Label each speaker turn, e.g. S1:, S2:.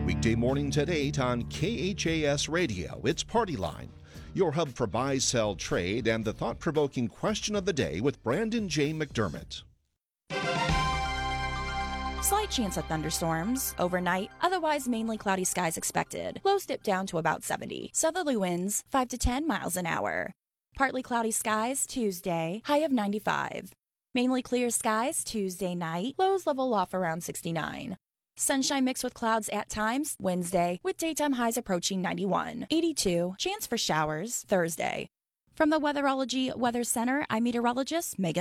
S1: Weekday mornings at 8 on KHAS Radio. It's Party Line, your hub for buy, sell, trade, and the thought-provoking question of the day with Brandon J. McDermott.
S2: Slight chance of thunderstorms overnight, otherwise mainly cloudy skies expected. Lows dip down to about 70. Southerly winds 5 to 10 miles an hour. Partly cloudy skies Tuesday, high of 95. Mainly clear skies Tuesday night, lows level off around 69. Sunshine mixed with clouds at times Wednesday, with daytime highs approaching 91. 82, chance for showers Thursday. From the Weatherology Weather Center, I'm meteorologist Megan